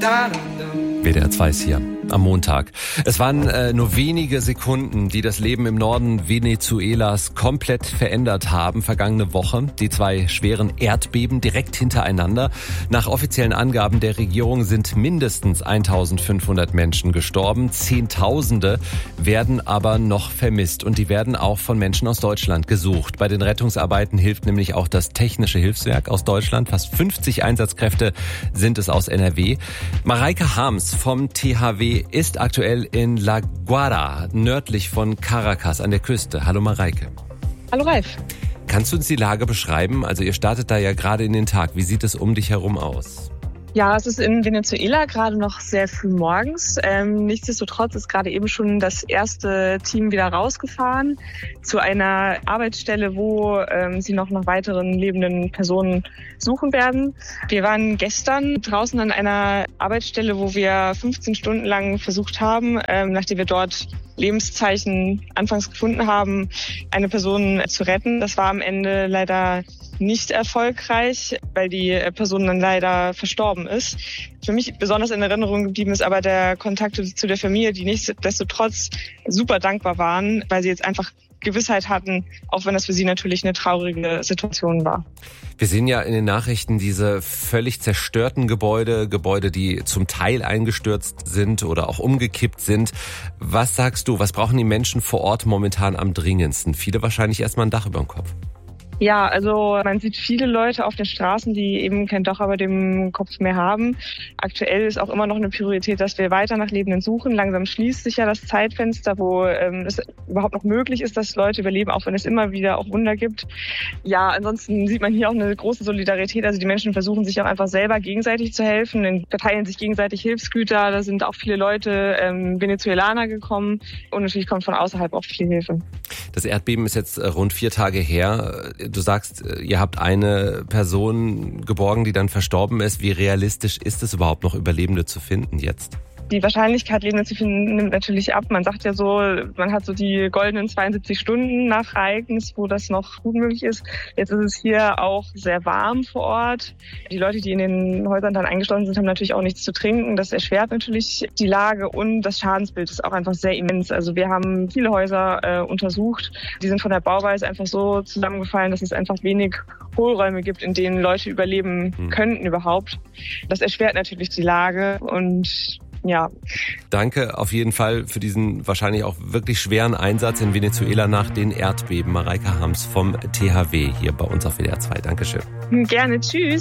WDR 2 ist hier am Montag. Es waren nur wenige Sekunden, die das Leben im Norden Venezuelas komplett verändert haben. Vergangene Woche die 2 schweren Erdbeben direkt hintereinander. Nach offiziellen Angaben der Regierung sind mindestens 1500 Menschen gestorben. Zehntausende werden aber noch vermisst und die werden auch von Menschen aus Deutschland gesucht. Bei den Rettungsarbeiten hilft nämlich auch das Technische Hilfswerk aus Deutschland. Fast 50 Einsatzkräfte sind es aus NRW. Mareike Harms vom THW ist aktuell in La Guaira, nördlich von Caracas an der Küste. Hallo Mareike. Hallo Ralf. Kannst du uns die Lage beschreiben? Also ihr startet da ja gerade in den Tag. Wie sieht es um dich herum aus? Ja, es ist in Venezuela gerade noch sehr früh morgens. Nichtsdestotrotz ist gerade eben schon das erste Team wieder rausgefahren zu einer Arbeitsstelle, wo sie noch nach weiteren lebenden Personen suchen werden. Wir waren gestern draußen an einer Arbeitsstelle, wo wir 15 Stunden lang versucht haben, nachdem wir dort Lebenszeichen anfangs gefunden haben, eine Person zu retten. Das war am Ende leider nicht erfolgreich, weil die Person dann leider verstorben ist. Für mich besonders in Erinnerung geblieben ist aber der Kontakt zu der Familie, die nichtsdestotrotz super dankbar waren, weil sie jetzt einfach Gewissheit hatten, auch wenn das für sie natürlich eine traurige Situation war. Wir sehen ja in den Nachrichten diese völlig zerstörten Gebäude, die zum Teil eingestürzt sind oder auch umgekippt sind. Was sagst du, was brauchen die Menschen vor Ort momentan am dringendsten? Viele wahrscheinlich erstmal ein Dach über dem Kopf. Ja, also man sieht viele Leute auf den Straßen, die eben kein Dach über dem Kopf mehr haben. Aktuell ist auch immer noch eine Priorität, dass wir weiter nach Lebenden suchen. Langsam schließt sich ja das Zeitfenster, wo es überhaupt noch möglich ist, dass Leute überleben, auch wenn es immer wieder auch Wunder gibt. Ja, ansonsten sieht man hier auch eine große Solidarität. Also die Menschen versuchen sich auch einfach selber gegenseitig zu helfen, verteilen sich gegenseitig Hilfsgüter. Da sind auch viele Leute, Venezuelaner gekommen und natürlich kommt von außerhalb auch viel Hilfe. Das Erdbeben ist jetzt rund 4 Tage her. Du sagst, ihr habt eine Person geborgen, die dann verstorben ist. Wie realistisch ist es überhaupt noch, Überlebende zu finden jetzt? Die Wahrscheinlichkeit, Lebende zu finden, nimmt natürlich ab. Man sagt ja so, man hat so die goldenen 72 Stunden nach Ereignis, wo das noch gut möglich ist. Jetzt ist es hier auch sehr warm vor Ort. Die Leute, die in den Häusern dann eingeschlossen sind, haben natürlich auch nichts zu trinken. Das erschwert natürlich die Lage und das Schadensbild ist auch einfach sehr immens. Also wir haben viele Häuser untersucht. Die sind von der Bauweise einfach so zusammengefallen, dass es einfach wenig Hohlräume gibt, in denen Leute überleben könnten überhaupt. Das erschwert natürlich die Lage und ja. Danke auf jeden Fall für diesen wahrscheinlich auch wirklich schweren Einsatz in Venezuela nach den Erdbeben. Mareike Harms vom THW hier bei uns auf WDR 2. Dankeschön. Gerne, tschüss.